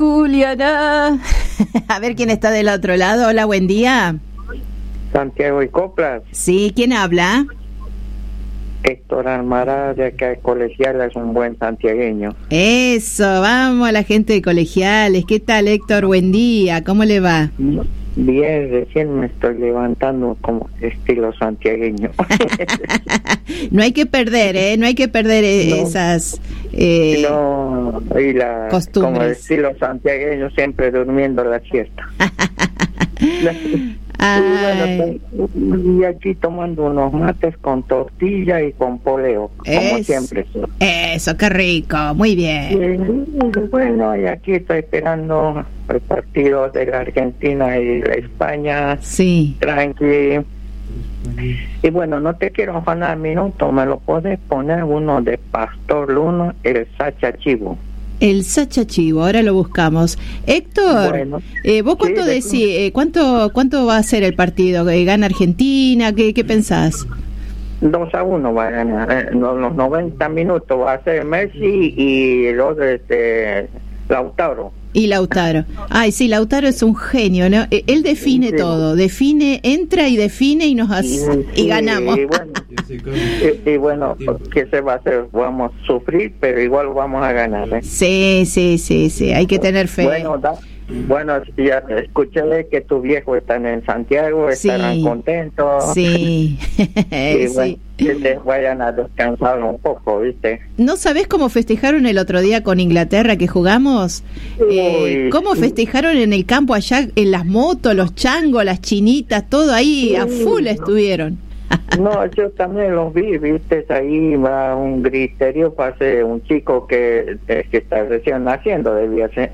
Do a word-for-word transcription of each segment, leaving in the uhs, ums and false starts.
Juliana. A ver quién está del otro lado. Hola, buen día. Santiago y Coplas. Sí, ¿quién habla? Héctor Almaraz, de acá de Colegial, es un buen santiagueño. Eso, vamos a la gente de Colegiales. ¿Qué tal, Héctor? Buen día, ¿cómo le va? Bien, recién me estoy levantando como estilo santiagueño. No hay que perder, ¿eh? No hay que perder no, esas eh, no, y la, costumbres. Como el estilo santiagueño, siempre durmiendo la siesta. la, y, bueno, y aquí tomando unos mates con tortilla y con poleo, como es, siempre. Eso, qué rico, muy bien. Y, bueno, y aquí estoy esperando el partido de la Argentina y la España. Sí. Tranqui. Y bueno, no te quiero afanar minuto, me lo puedes poner uno de Pastor Luno, el Sacha Chivo. El Sacha Chivo, ahora lo buscamos. Héctor, bueno, eh, ¿vos cuánto sí, decís? Eh, ¿cuánto cuánto va a ser el partido? ¿Gana Argentina? ¿Qué, qué pensás? dos a uno va a ganar. Eh, los noventa minutos va a ser Messi y los de este, Lautaro. Y Lautaro. Ay, sí, Lautaro es un genio, ¿no? Él define sí. todo, define, entra y define y nos hace, y, y ganamos. Y bueno, y, y bueno, ¿qué se va a hacer? Vamos a sufrir, pero igual vamos a ganar, ¿eh? Sí, sí, sí, sí, hay que tener fe. Bueno, da, bueno, ya escuché que tus viejos están en Santiago, estarán sí. contentos. Sí, y sí. Bueno, que les vayan a descansar un poco, ¿viste? ¿No sabés cómo festejaron el otro día con Inglaterra que jugamos? Eh, ¿Cómo festejaron en el campo allá, en las motos, los changos, las chinitas, todo ahí sí. a full estuvieron? No, yo también los vi, viste, ahí va un griterío, pase un chico que, que está recién naciendo, debía ser.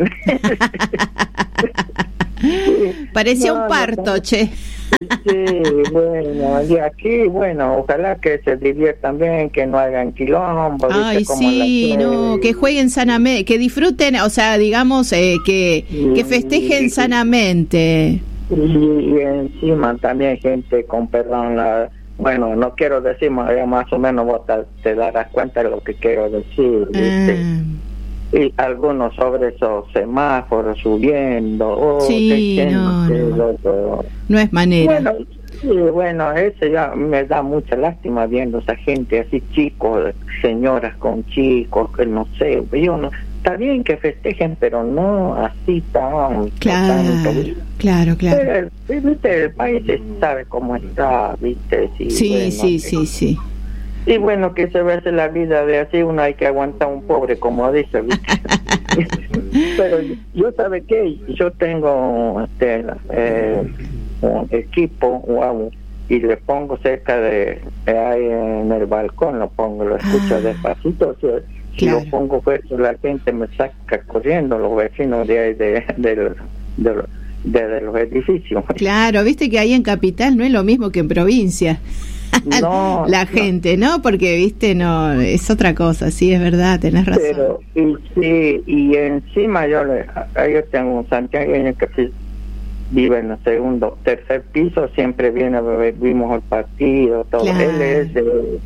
Parecía no, un parto, no, che. Sí, bueno, y aquí, bueno, ojalá que se diviertan bien, que no hagan quilombo. Ay, ¿viste? sí, Como no, que jueguen sanamente, que disfruten, o sea, digamos, eh, que, que festejen y, sanamente. Y, y encima también gente con perdón, la, bueno, no quiero decir, más o menos vos te, te darás cuenta de lo que quiero decir, ¿viste? Ah. Y algunos sobre esos semáforos subiendo. Oh, sí, no, no. no es manera. Bueno, sí, bueno, eso ya me da mucha lástima viendo esa gente así, chicos, señoras con chicos, que no sé, yo no. Está bien que festejen, pero no así tan. Claro, tanto, claro, claro. Pero el, viste, el país sabe cómo está, viste. Sí, sí, bueno, sí, sí, sí. Y bueno, que se ve la vida de así, uno hay que aguantar un pobre, como dice, ¿viste? Pero yo, ¿sabe qué? Yo tengo este, eh, un equipo, wow, y le pongo cerca de, ahí en el balcón, lo pongo, lo escucho ah, despacito, o sea, si claro. lo pongo fuerte, la gente me saca corriendo, los vecinos de ahí, de, de, de, de, de, de los edificios. Claro, viste que ahí en Capital no es lo mismo que en provincia. No, la gente, ¿no? ¿no? Porque, viste, no, es otra cosa, sí, es verdad, tenés razón. Pero, y, sí, y encima yo, le, yo tengo un santiagueño que vive en el segundo, tercer piso, siempre viene a ver, vimos el partido, todo. Claro. Él es de,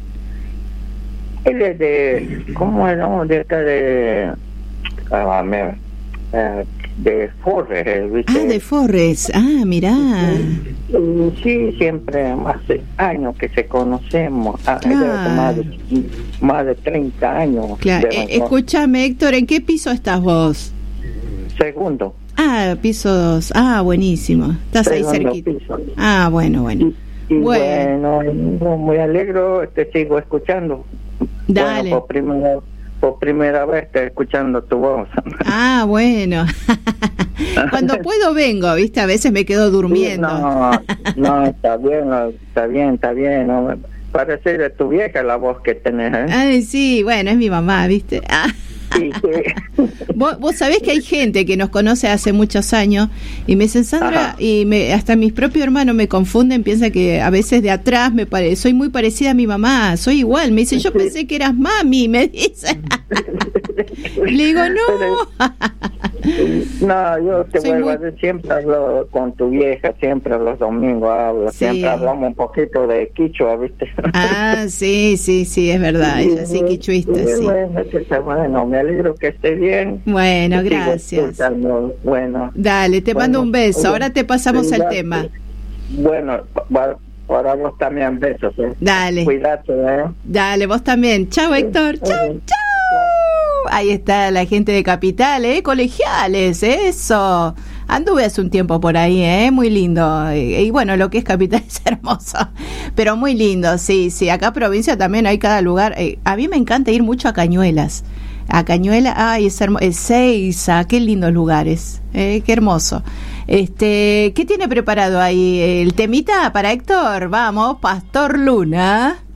él es de, ¿cómo es, no? De acá de, ah, me, uh, de Forres, ¿viste? Ah, de Forres, ah, mirá. Sí, sí, siempre hace años que se conocemos, claro. más, de, más de treinta años. Claro. Eh, escúchame, Héctor, ¿en qué piso estás vos? Segundo. Ah, piso dos, ah, buenísimo, estás Segundo ahí cerquita. Piso. Ah, bueno, bueno. Y, y bueno. bueno, muy alegro, te sigo escuchando. Dale. Bueno, por primera Por primera vez estoy escuchando tu voz. Ah, bueno. Cuando puedo vengo, ¿viste? A veces me quedo durmiendo. No, no, está bien, está bien, está bien. No, parece de tu vieja la voz que tenés, ¿eh? Ay, sí, bueno, es mi mamá, ¿viste? Ah. Sí, sí. ¿Vos, vos sabés que hay gente que nos conoce hace muchos años y me dicen, Sandra, Ajá. y me, hasta mis propios hermanos me confunden, piensan que a veces de atrás me pare, soy muy parecida a mi mamá, soy igual, me dice, yo sí. pensé que eras mami, me dice. Le digo, no. No, yo te Soy vuelvo muy... a decir, siempre hablo con tu vieja, siempre los domingos hablo, sí. siempre hablamos un poquito de quichua, ¿viste? Ah, sí, sí, sí, es verdad, ella sí quichuista, sí. Bueno, bueno, me alegro que esté bien. Bueno, gracias. Bueno. Dale, te bueno, mando un beso, oye, ahora te pasamos cuídate. al tema. Bueno, para vos también besos. ¿eh? Dale. Cuídate, ¿eh? Dale, vos también. Chao, Héctor. Chao, chao. Ahí está la gente de Capital, ¿eh? Colegiales, eso. Anduve hace un tiempo por ahí, ¿eh? Muy lindo. Y, y bueno, lo que es Capital es hermoso. Pero muy lindo, sí, sí. Acá provincia también hay cada lugar. Eh, a mí me encanta ir mucho a Cañuelas. A Cañuelas, ay, es hermoso. Ezeiza, qué lindos lugares. Eh, qué hermoso. Este, ¿qué tiene preparado ahí? ¿El temita para Héctor? Vamos, Pastor Luna.